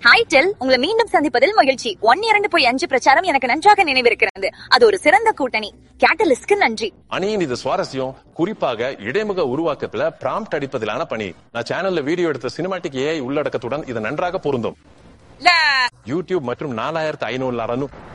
Hi del, உங்களை மீண்டும் சந்திப்பதில் மகிழ்ச்சி. 12.5 பிரச்சாரம் எனக்கு நன்றாக நினைவிருக்கிறது. அது ஒரு சிறந்த கூட்டணி. கேட்டலிஸ்ட்க்கு நன்றி. அணியின் இது சுவாரஸ்யம், குறிப்பாக இடைமுக உருவாக்கத்துல பிராம்ப்ட் அடிப்பதிலான பணி. நான் சேனல்ல வீடியோ எடுத்த சினிமாட்டிக் ஏஐ உள்ளடக்கத்துடன் இது நன்றாக பொருந்தும். யூடியூப் மற்றும் 4500